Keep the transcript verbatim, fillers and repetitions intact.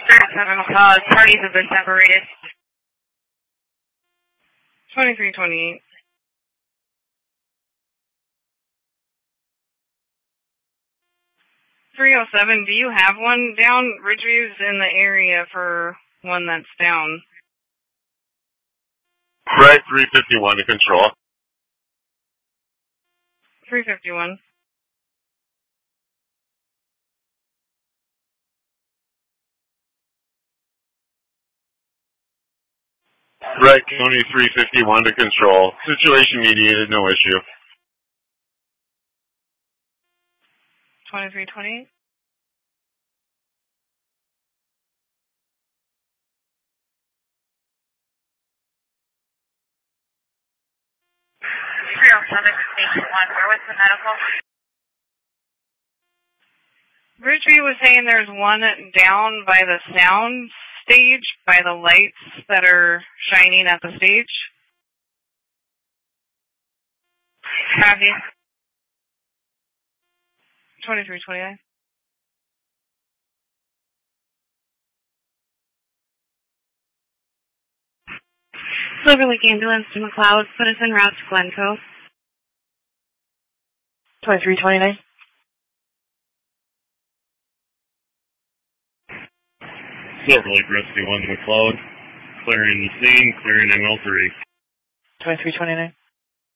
thirty-seven McLeod, parties have been separated. twenty-three twenty-eight. three oh seven, do you have one down? Ridgeview's in the area for one that's down. Right, three fifty-one to control. three fifty-one. Right, County three fifty-one to control. Situation mediated, no issue. twenty-three twenty-eight. three oh seven to station one, where was the medical? Ridgeview was saying there's one down by the sound stage, by the lights that are shining at the stage. Copy. twenty-three twenty-nine. Silver Lake Ambulance to McLeod, put us en route to Glencoe. twenty-three twenty-nine. Silver Lake Rescue one to McLeod. Clearing the scene, clearing M L three. twenty-three twenty-nine.